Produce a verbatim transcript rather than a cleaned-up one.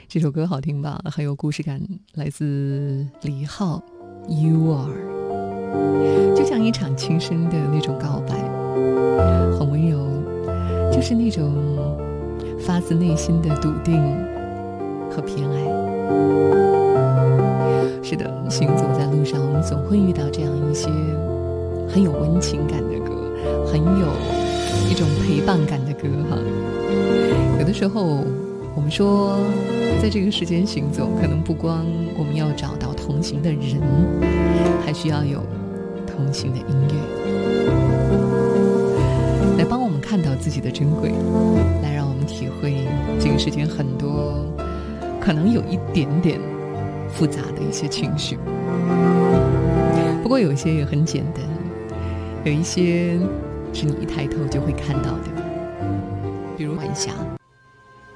这首歌好听吧，很有故事感，来自李浩 You Are， 就像一场轻声的那种告白，很温柔，就是那种发自内心的笃定和偏爱。是的，行走在路上总会遇到这样一些很有温情感的歌，很有一种陪伴感的歌哈。有的时候我们说在这个世间行走，可能不光我们要找到同行的人，还需要有同行的音乐来帮我们看到自己的珍贵，来让我们体会这个世间很多可能有一点点复杂的一些情绪。不过有一些也很简单，有一些是你一抬头就会看到的，比如晚霞。